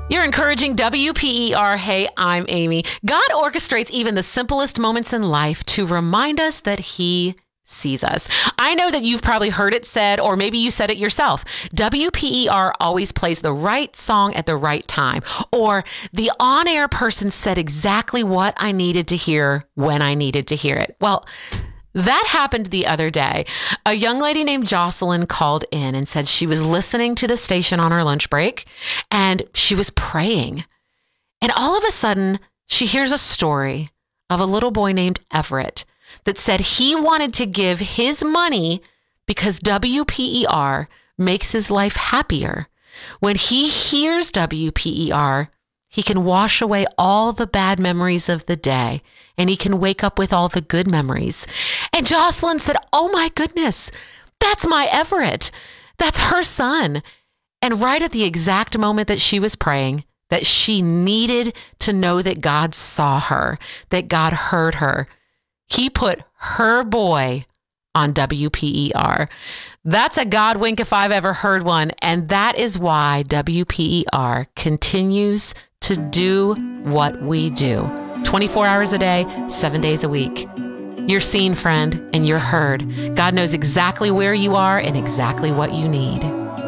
You're encouraging WPER. Hey, I'm Amy. God orchestrates even the simplest moments in life to remind us that He sees us. I know that you've probably heard it said, or maybe you said it yourself. WPER always plays the right song at the right time, or the on-air person said exactly what I needed to hear when I needed to hear it. Well, that happened the other day. A young lady named Jocelyn called in and said she was listening to the station on her lunch break and she was praying. And all of a sudden, she hears a story of a little boy named Everett that said he wanted to give his money because WPER makes his life happier. When he hears WPER, he can wash away all the bad memories of the day and he can wake up with all the good memories. And Jocelyn said, oh my goodness, that's my Everett. That's her son. And right at the exact moment that she was praying, that she needed to know that God saw her, that God heard her, He put her boy on WPER. That's a God wink if I've ever heard one. And that is why WPER continues to do what we do. 24 hours a day, 7 days a week. You're seen, friend, and you're heard. God knows exactly where you are and exactly what you need.